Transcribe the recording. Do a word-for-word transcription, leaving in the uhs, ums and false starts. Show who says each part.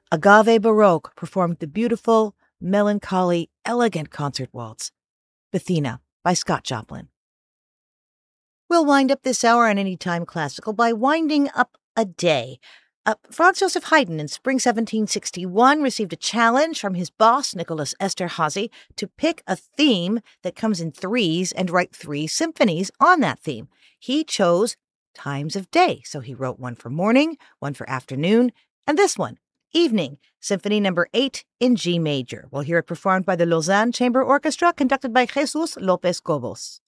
Speaker 1: Agave Baroque performed the beautiful, melancholy, elegant concert waltz, Bethina by Scott Joplin. We'll wind up this hour on Anytime Classical by winding up a day. Uh, Franz Joseph Haydn in spring seventeen sixty-one received a challenge from his boss, Nicholas Esterhazy, to pick a theme that comes in threes and write three symphonies on that theme. He chose times of day, so he wrote one for morning, one for afternoon, and this one, evening, Symphony number eight in G major. We'll hear it performed by the Lausanne Chamber Orchestra, conducted by Jesus Lopez Cobos.